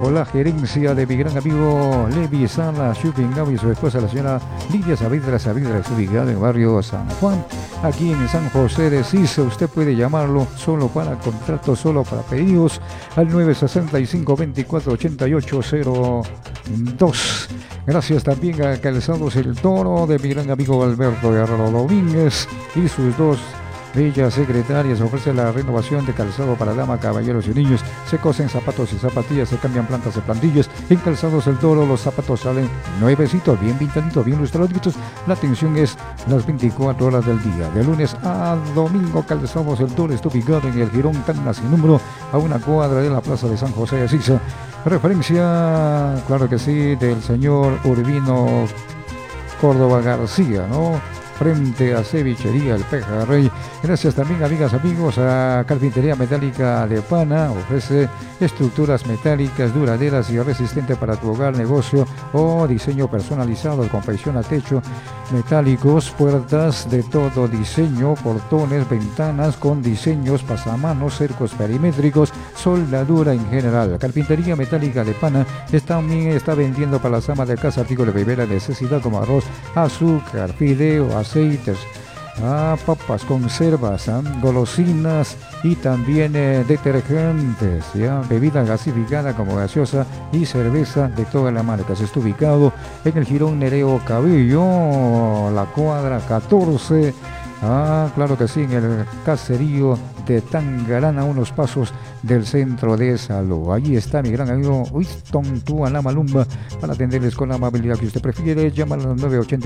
bajo la gerencia de mi gran amigo Levi Sala Shopping y su esposa, la señora Lidia Saavedra, ubicada en el barrio San Juan, aquí en San José de Sisa. Usted puede llamarlo solo para contratos, solo para pedidos, al 965-248802. Gracias también a Calzados El Toro de mi gran amigo Alberto Guerrero Domínguez y sus dos bellas secretarias. Ofrece la renovación de calzado para dama, caballeros y niños. Se cosen zapatos y zapatillas, se cambian plantas y plantillas. En Calzados El Toro los zapatos salen nuevecitos, bien pintaditos, bien lustraditos. La atención es las 24 horas del día, de lunes a domingo. Calzados El Toro está ubicado en el Jirón Tacna sin número, a una cuadra de la plaza de San José de Sisa. Referencia, claro que sí, del señor Urbino Córdoba García, ¿no? Frente a Cevichería El Pejerrey. Gracias también, amigas, amigos, a Carpintería Metálica de Pana. Ofrece estructuras metálicas duraderas y resistentes para tu hogar, negocio o diseño personalizado, confección a techo, metálicos, puertas de todo diseño, portones, ventanas con diseños, pasamanos, cercos perimétricos, soldadura en general. Carpintería Metálica de Pana también está vendiendo para las amas de casa artículos de primera necesidad como arroz, azúcar, fideo, aceites, papas, conservas, golosinas y también detergentes, bebida gasificada como gaseosa y cerveza de todas las marcas. Está ubicado en el Jirón Nereo Cabello, la cuadra 14. Claro que sí, en el caserío de Tangarana, unos pasos del centro de salud. Allí está mi gran amigo Winston Tuana Malumba para atenderles con la amabilidad que usted prefiere. Llámalo al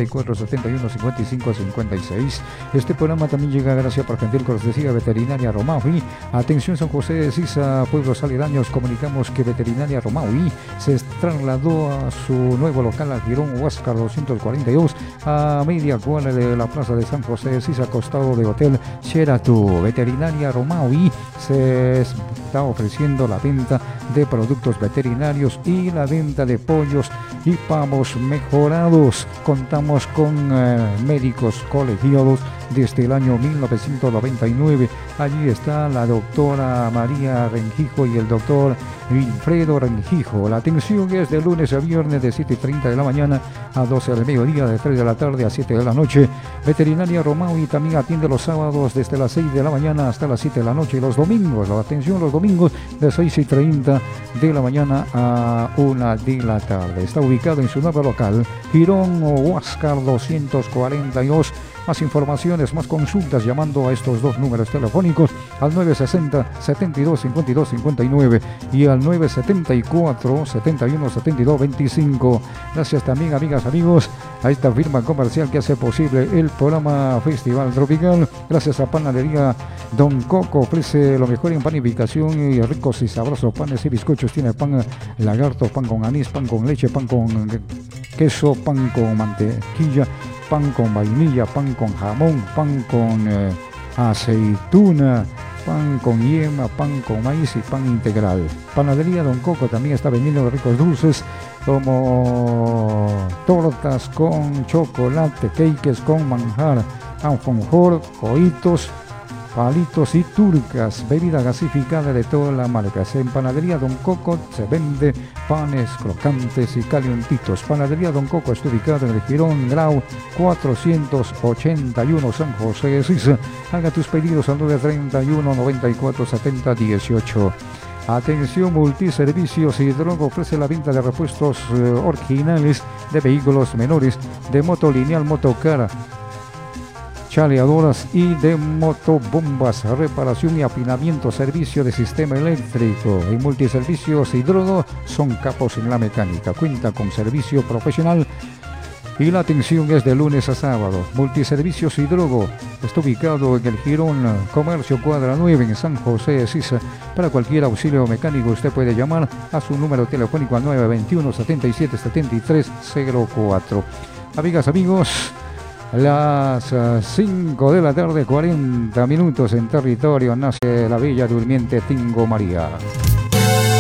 984-71-55-56. Este programa también llega gracias por gentil cortesía Veterinaria Romaui. Atención San José de Sisa, pueblos aledaños. Comunicamos que Veterinaria Romaui se trasladó a su nuevo local al Girón Huáscar 242, a media cuadra de la plaza de San José de Sisa, costado de Hotel Sheraton. Veterinaria Romaui se está ofreciendo la venta de productos veterinarios y la venta de pollos y pavos mejorados. Contamos con médicos colegiados desde el año 1999. Allí está la doctora María Rengijo y el doctor Wilfredo Rengijo. La atención es de lunes a viernes de 7:30 de la mañana a 12 del mediodía, de 3 de la tarde a 7 de la noche. Veterinaria Romaui también atiende los sábados desde las 6 de la mañana hasta las 7 de la noche, y los domingos, la atención los domingos de 6:30 de la mañana a 1 de la tarde. Está ubicado en su nuevo local, Girón Huáscar 242. Más informaciones, más consultas llamando a estos dos números telefónicos al 960-72-52-59 y al 974-71-72-25. Gracias también, amigas, amigos, a esta firma comercial que hace posible el programa Festival Tropical. Gracias a Panadería Don Coco, ofrece lo mejor en panificación y ricos y sabrosos panes y bizcochos. Tiene pan lagarto, pan con anís, pan con leche, pan con queso, pan con mantequilla, pan con vainilla, pan con jamón, pan con aceituna, pan con yema, pan con maíz y pan integral. Panadería Don Coco también está vendiendo ricos dulces como tortas con chocolate, cakes con manjar, alfajor, coitos, palitos y turcas, bebida gasificada de todas las marcas. En Panadería Don Coco se vende panes crocantes y calientitos. Panadería Don Coco está ubicado en el Girón Grau 481, San José de Sisa. Haga tus pedidos al 931-9470-18. Atención, Multiservicios Hidrogo ofrece la venta de repuestos originales de vehículos menores, de moto lineal, motocar, chaleadoras y de motobombas, reparación y afinamiento, servicio de sistema eléctrico. En Multiservicios Hidrogo son capos en la mecánica, cuenta con servicio profesional y la atención es de lunes a sábado. Multiservicios Hidrogo está ubicado en el Girón Comercio Cuadra 9 en San José de Sisa. Para cualquier auxilio mecánico usted puede llamar a su número telefónico al 921-77-7304. Amigas, amigos, las 5 de la tarde, 40 minutos en territorio nace la bella durmiente Tingo María.